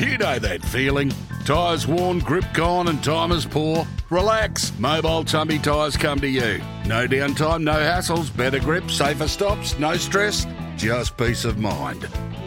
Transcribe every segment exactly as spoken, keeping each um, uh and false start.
You know that feeling. Tyres worn, grip gone and time is poor? Relax. Mobile Tumby Tyres come to you. No downtime, no hassles, better grip, safer stops, no stress, just peace of mind.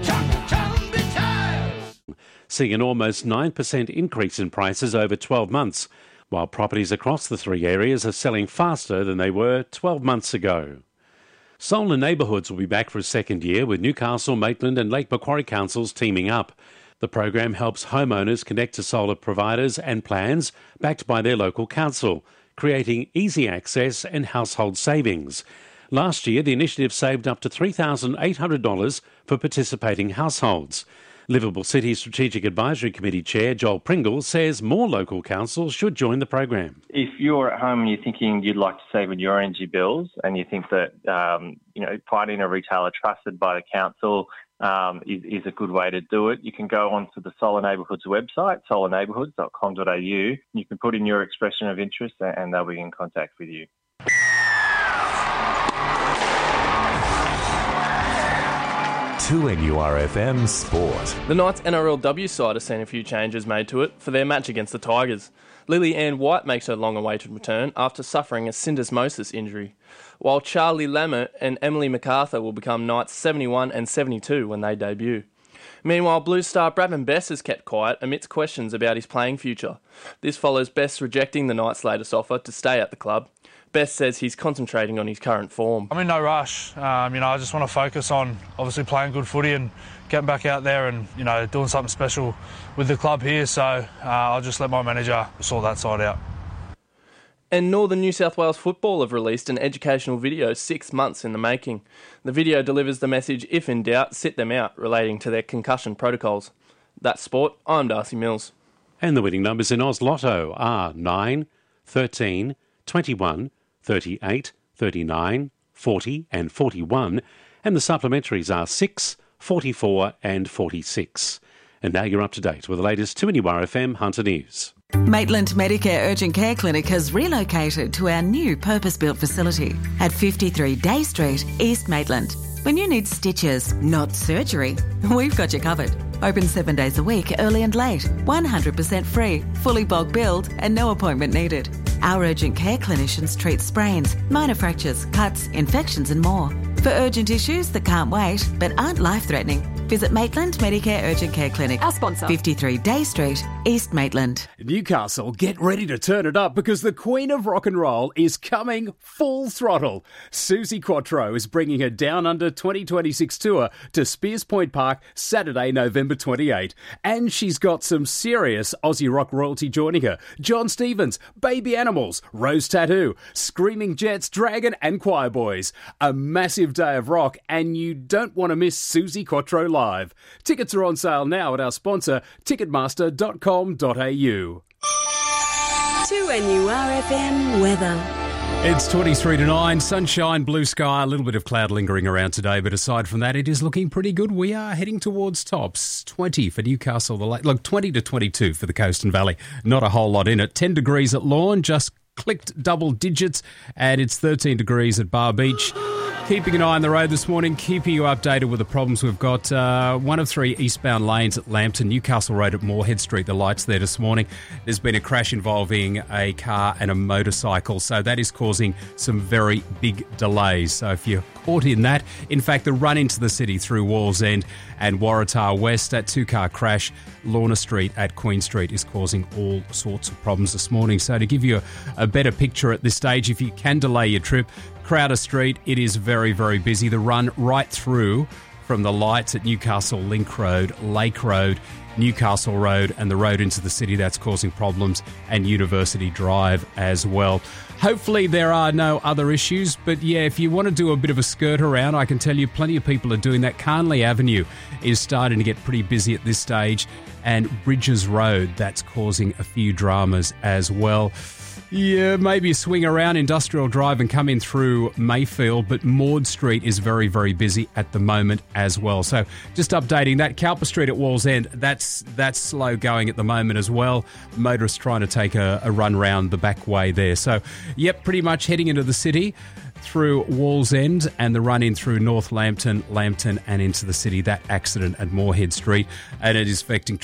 Seeing an almost nine percent increase in prices over twelve months, while properties across the three areas are selling faster than they were twelve months ago. Solar Neighbourhoods will be back for a second year with Newcastle, Maitland and Lake Macquarie councils teaming up. The program helps homeowners connect to solar providers and plans backed by their local council, creating easy access and household savings. Last year, the initiative saved up to three thousand eight hundred dollars for participating households. Liverpool City Strategic Advisory Committee Chair Joel Pringle says more local councils should join the program. If you're at home and you're thinking you'd like to save on your energy bills and you think that um, you know finding a retailer trusted by the council um, is, is a good way to do it, you can go onto the Solar Neighbourhoods website, solar neighbourhoods dot com dot a u. You can put in your expression of interest and they'll be in contact with you. two N U R F M Sport. The Knights N R L W side has seen a few changes made to it for their match against the Tigers. Lily Ann White makes her long-awaited return after suffering a syndesmosis injury, while Charlie Lammert and Emily MacArthur will become Knights seventy-one and seventy-two when they debut. Meanwhile, Blues star Bradman Best has kept quiet amidst questions about his playing future. This follows Best rejecting the Knights' latest offer to stay at the club. Best says he's concentrating on his current form. I'm in no rush. Um, you know, I just want to focus on obviously playing good footy and getting back out there and, you know, doing something special with the club here. So uh, I'll just let my manager sort that side out. And Northern New South Wales Football have released an educational video six months in the making. The video delivers the message, if in doubt, sit them out, relating to their concussion protocols. That's sport. I'm Darcy Mills. And the winning numbers in Oz Lotto are nine, thirteen, twenty-one, thirty-eight, thirty-nine, forty and forty-one, and the supplementaries are six, forty-four and forty-six. And now you're up to date with the latest two N U R F M Hunter News. Maitland Medicare Urgent Care Clinic has relocated to our new purpose-built facility at fifty-three Day Street, East Maitland. When you need stitches, not surgery, we've got you covered. Open seven days a week, early and late, one hundred percent free, fully bulk billed and no appointment needed. Our urgent care clinicians treat sprains, minor fractures, cuts, infections and more. For urgent issues that can't wait but aren't life-threatening, visit Maitland Medicare Urgent Care Clinic. Our sponsor. fifty-three Day Street, East Maitland. Newcastle, get ready to turn it up because the Queen of Rock and Roll is coming full throttle. Suzi Quatro is bringing her Down Under twenty twenty-six tour to Spears Point Park Saturday, November twenty-eighth. And she's got some serious Aussie rock royalty joining her. John Stevens, Baby Animals, Rose Tattoo, Screaming Jets, Dragon and Choir Boys. A massive day of rock and you don't want to miss Suzi Quatro live. Tickets are on sale now at our sponsor, ticketmaster dot com dot a u. two N U R F M weather. It's twenty-three to nine, sunshine, blue sky, a little bit of cloud lingering around today, but aside from that, it is looking pretty good. We are heading towards tops. twenty for Newcastle, the Lake, look, twenty to twenty-two for the Coast and Valley. Not a whole lot in it. ten degrees at Lawn, just clicked double digits, and it's thirteen degrees at Bar Beach. Keeping an eye on the road this morning, keeping you updated with the problems we've got. Uh, one of three eastbound lanes at Lambton, Newcastle Road at Moorhead Street, the lights there this morning. There's been a crash involving a car and a motorcycle, so that is causing some very big delays. So if you're caught in that, in fact, the run into the city through Wallsend and Waratah West, that two-car crash, Lorna Street at Queen Street is causing all sorts of problems this morning. So to give you a, a better picture at this stage, if you can delay your trip, Crowder Street, it is very, very busy. The run right through from the lights at Newcastle Link Road, Lake Road, Newcastle Road and the road into the city, that's causing problems, and University Drive as well. Hopefully there are no other issues, but yeah, if you want to do a bit of a skirt around, I can tell you plenty of people are doing that. Carnley Avenue is starting to get pretty busy at this stage, and Bridges Road, that's causing a few dramas as well. Yeah, maybe swing around Industrial Drive and come in through Mayfield, but Maud Street is very, very busy at the moment as well. So just updating that. Cowper Street at Wallsend, that's that's slow going at the moment as well. Motorists trying to take a, a run round the back way there. So, yep, pretty much heading into the city through Wallsend and the run in through North Lambton, Lambton and into the city. That accident at Moorhead Street, and it is affecting